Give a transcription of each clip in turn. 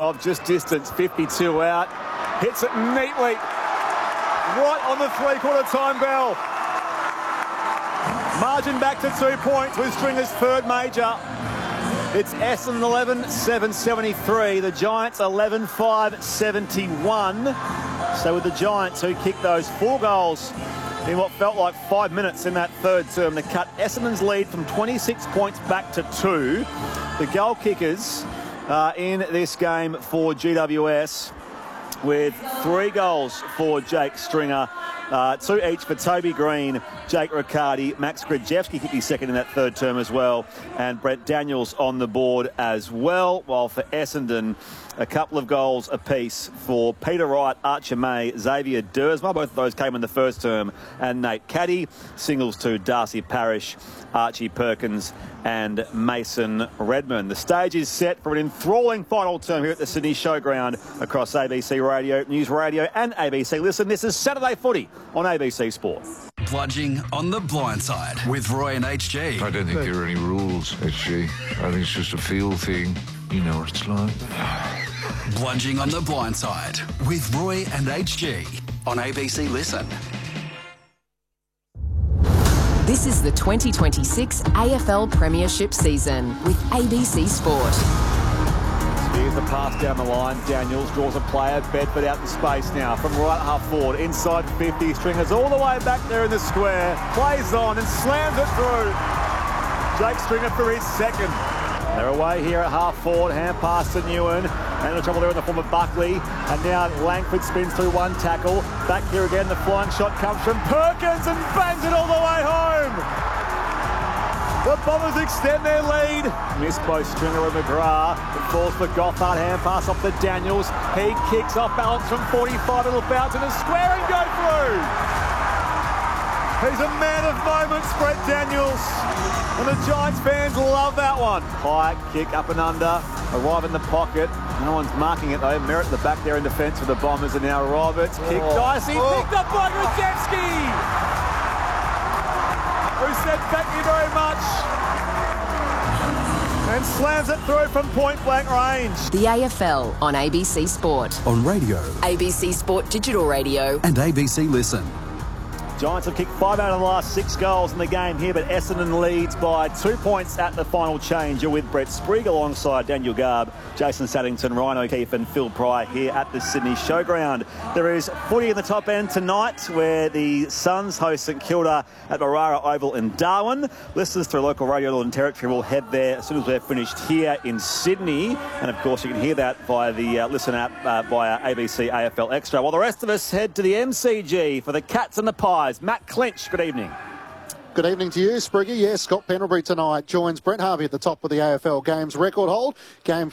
of just distance. 52 out. Hits it neatly. Right on the three-quarter time bell. Margin back to 2 points with Stringer's third major. It's Essendon 11, 773. The Giants 11, 5, 71. So with the Giants, who kicked those 4 goals in what felt like 5 minutes in that third term, to cut Essendon's lead from 26 points back to 2. The goal kickers in this game for GWS, with 3 goals for Jake Stringer, 2 each for Toby Green, Jake Riccardi, Max Grajewski kicked his second in that third term as well, and Brett Daniels on the board as well, while for Essendon, a couple of goals apiece for Peter Wright, Archer May, Xavier Dersma. Both of those came in the first term, and Nate Caddy. Singles to Darcy Parish, Archie Perkins and Mason Redmond. The stage is set for an enthralling final term here at the Sydney Showground across ABC Radio, News Radio and ABC Listen. This is Saturday Footy on ABC Sport. Bludging on the blind side with Roy and HG. I don't think there are any rules, HG. I think it's just a feel thing. You know what it's like. Bludging on the blind side with Roy and HG on ABC Listen. This is the 2026 AFL Premiership season with ABC Sport. Here's the pass down the line. Daniels draws a player. Bedford out in space now from right half forward. Inside 50. Stringers all the way back there in the square. Plays on and slams it through. Jake Stringer for his second. They're away here at half forward. Hand pass to Newen. And the trouble there in the form of Buckley. And now Langford spins through one tackle. Back here again. The flying shot comes from Perkins and bangs it all the way home. The Bombers extend their lead. Missed both Stringer and McGrath. It falls for Gothard. Hand pass off to Daniels. He kicks off balance from 45. It'll bounce in a square and go through. He's a man of moments, Brett Daniels. And the Giants fans love that one. High kick up and under. Arrive in the pocket. No one's marking it though. Merritt the back there in defence for the Bombers, and now Roberts kicked dicey. Picked up by Grajewski, who said thank you very much. And slams it through from point blank range. The AFL on ABC Sport. On radio, ABC Sport Digital Radio and ABC Listen. Giants have kicked 5 out of the last 6 goals in the game here, but Essendon leads by 2 points at the final change. You're with Brett Sprigg alongside Daniel Garb, Jason Saddington, Ryan O'Keefe and Phil Pryor here at the Sydney Showground. There is footy in the top end tonight, where the Suns host St Kilda at Marara Oval in Darwin. Listeners through local radio Northern Territory will head there as soon as we're finished here in Sydney. And of course you can hear that via the Listen app via ABC AFL Extra, while the rest of us head to the MCG for the Cats and the Pies. Matt Clinch, good evening. Good evening to you, Spriggy. Yes, Scott Pendlebury tonight joins Brent Harvey at the top of the AFL Games record hold. Game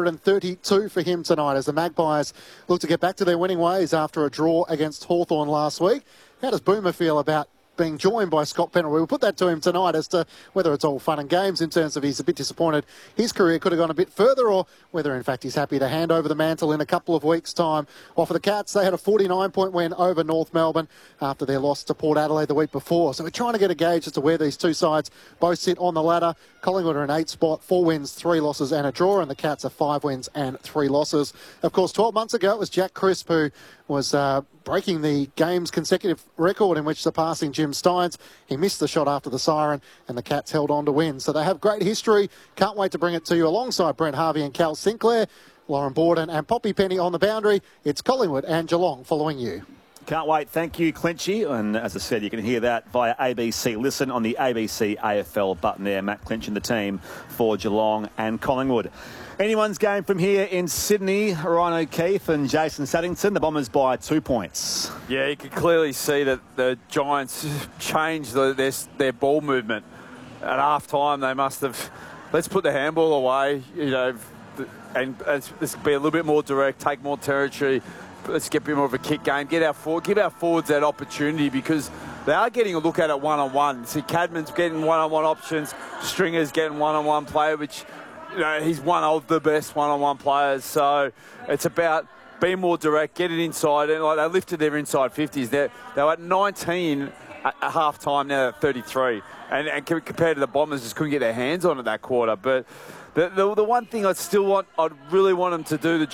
432 for him tonight as the Magpies look to get back to their winning ways after a draw against Hawthorn last week. How does Boomer feel about being joined by Scott Pendlebury? We'll put that to him tonight as to whether it's all fun and games in terms of he's a bit disappointed his career could have gone a bit further, or whether in fact he's happy to hand over the mantle in a couple of weeks' time. Well, for the Cats, they had a 49-point win over North Melbourne after their loss to Port Adelaide the week before. So we're trying to get a gauge as to where these two sides both sit on the ladder. Collingwood are in 8th spot, 4 wins, 3 losses and a draw, and the Cats are 5 wins and 3 losses. Of course, 12 months ago it was Jack Crisp who was breaking the game's consecutive record in which surpassing Jim Steins. He missed the shot after the siren and the Cats held on to win. So they have great history. Can't wait to bring it to you alongside Brent Harvey and Cal Sinclair, Lauren Borden and Poppy Penny on the boundary. It's Collingwood and Geelong following you. Can't wait. Thank you, Clinchy. And as I said, you can hear that via ABC Listen on the ABC AFL button there. Matt Clinch and the team for Geelong and Collingwood. Anyone's game from here in Sydney. Ryan O'Keefe and Jason Saddington. The Bombers by 2 points. Yeah, you can clearly see that the Giants changed their ball movement. At half-time, they must have, let's put the handball away, you know, and let's be a little bit more direct, take more territory. Let's get a bit more of a kick game. Give our forwards that opportunity, because they are getting a look at it one-on-one. See, Cadman's getting one-on-one options. Stringer's getting one-on-one play, which, you know, he's one of the best one-on-one players. So it's about being more direct, get it inside. And like, they lifted their inside 50s. They were at 19 at half-time, now they're at 33. And compared to the Bombers, just couldn't get their hands on it that quarter. But the one thing I'd really want them to do, the